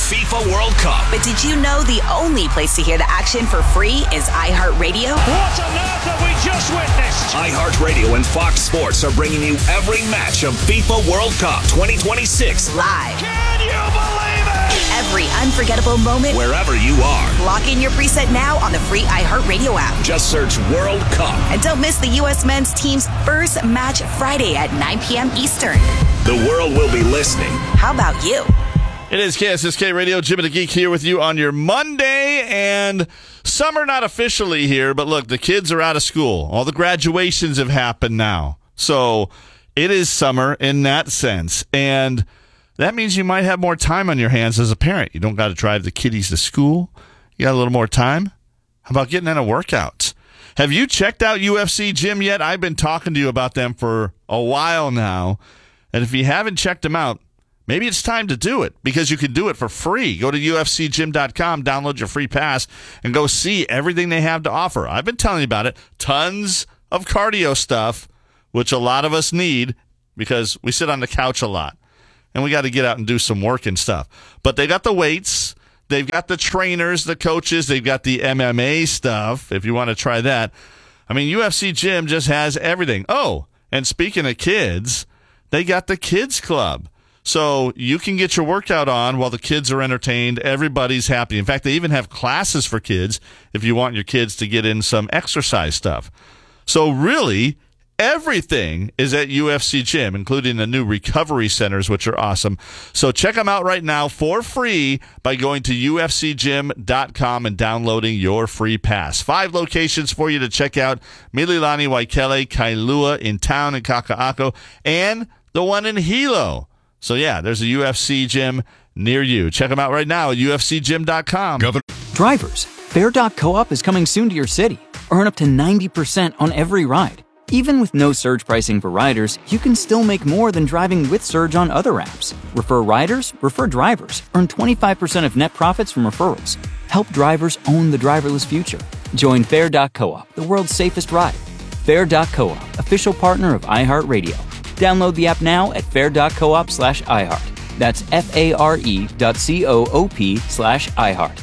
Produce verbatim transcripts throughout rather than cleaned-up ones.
FIFA World Cup. But did you know the only place to hear the action for free is iHeartRadio? What on earth have we just witnessed? iHeartRadio and Fox Sports are bringing you every match of FIFA World Cup twenty twenty-six live. Can you believe it? Every unforgettable moment, wherever you are. Lock in your preset now on the free iHeartRadio app. Just search World Cup. And don't miss the U S men's team's first match Friday at nine p.m. Eastern. The world will be listening. How about you? It is K S S K Radio. Jim and the Geek here with you on your Monday, and summer not officially here, but look, the kids are out of school. All the graduations have happened now. So it is summer in that sense, and that means you might have more time on your hands as a parent. You don't got to drive the kiddies to school. You got a little more time. How about getting in a workout? Have you checked out U F C Gym yet? I've been talking to you about them for a while now, and if you haven't checked them out, maybe it's time to do it because you can do it for free. Go to U F C gym dot com, download your free pass, and go see everything they have to offer. I've been telling you about it. Tons of cardio stuff, which a lot of us need because we sit on the couch a lot, and we got to get out and do some work and stuff. But they got the weights. They've got the trainers, the coaches. They've got the M M A stuff, if you want to try that. I mean, U F C Gym just has everything. Oh, and speaking of kids, they got the Kids Club. So you can get your workout on while the kids are entertained. Everybody's happy. In fact, they even have classes for kids if you want your kids to get in some exercise stuff. So really, everything is at U F C Gym, including the new recovery centers, which are awesome. So check them out right now for free by going to U F C gym dot com and downloading your free pass. Five locations for you to check out: Mililani, Waikele, Kailua in town in Kaka'ako, and the one in Hilo. So, yeah, there's a U F C gym near you. Check them out right now at U F C gym dot com. Governor. Drivers, Fair dot co-op is coming soon to your city. Earn up to ninety percent on every ride. Even with no surge pricing for riders, you can still make more than driving with Surge on other apps. Refer riders, refer drivers. Earn twenty-five percent of net profits from referrals. Help drivers own the driverless future. Join Fair dot co-op, the world's safest ride. Fair dot co-op, official partner of iHeartRadio. Download the app now at fair dot coop slash iHeart. That's F-A-R-E dot C-O-O-P slash iHeart.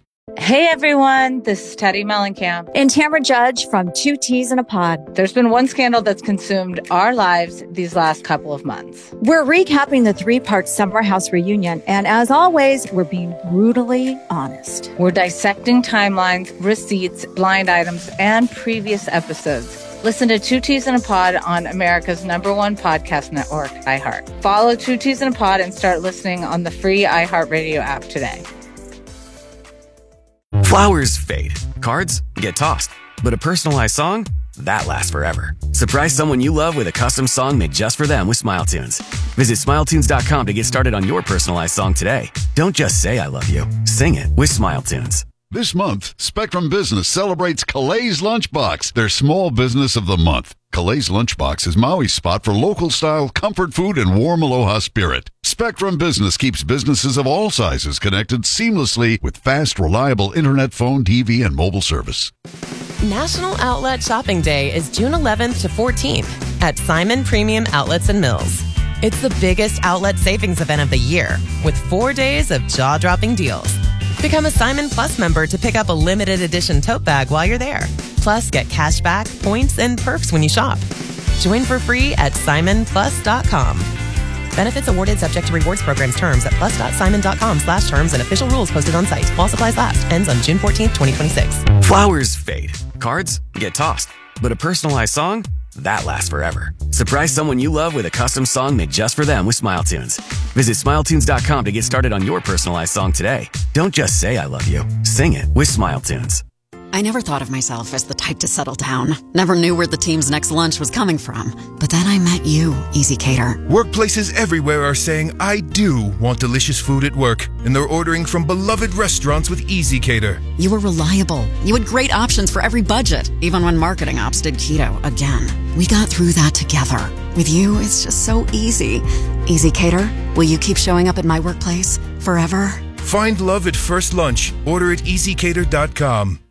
Hey everyone, this is Teddy Mellencamp and Tamara Judge from Two Teas in a Pod. There's been one scandal that's consumed our lives these last couple of months. We're recapping the three-part Summer House reunion, and as always, we're being brutally honest. We're dissecting timelines, receipts, blind items, and previous episodes. Listen to Two Teas in a Pod on America's number one podcast network, iHeart. Follow Two Teas in a Pod and start listening on the free iHeartRadio app today. Flowers fade. Cards get tossed. But a personalized song? That lasts forever. Surprise someone you love with a custom song made just for them with Smile Tunes. Visit smile tunes dot com to get started on your personalized song today. Don't just say I love you. Sing it with Smile Tunes. This month, Spectrum Business celebrates Calais Lunchbox, their small business of the month. Calais Lunchbox is Maui's spot for local-style comfort food and warm aloha spirit. Spectrum Business keeps businesses of all sizes connected seamlessly with fast, reliable internet, phone, T V, and mobile service. National Outlet Shopping Day is June eleventh to fourteenth at Simon Premium Outlets and Mills. It's the biggest outlet savings event of the year with four days of jaw-dropping deals. Become a Simon Plus member to pick up a limited edition tote bag while you're there. Plus, get cash back, points, and perks when you shop. Join for free at simon plus dot com. Benefits awarded subject to rewards programs terms at plus dot simon dot com slash terms and official rules posted on site. While supplies last. Ends on June fourteenth, twenty twenty-six. Flowers fade. Cards get tossed. But a personalized song? That lasts forever. Surprise someone you love with a custom song made just for them with Smile Tunes. Visit smile tunes dot com to get started on your personalized song today. Don't just say I love you. Sing it with Smile Tunes. I never thought of myself as the type to settle down. Never knew where the team's next lunch was coming from. But then I met you, Easy Cater. Workplaces everywhere are saying, I do want delicious food at work. And they're ordering from beloved restaurants with Easy Cater. You were reliable. You had great options for every budget, even when marketing ops did keto again. We got through that together. With you, it's just so easy. Easy Cater, will you keep showing up at my workplace forever? Find love at first lunch. Order at easy cater dot com.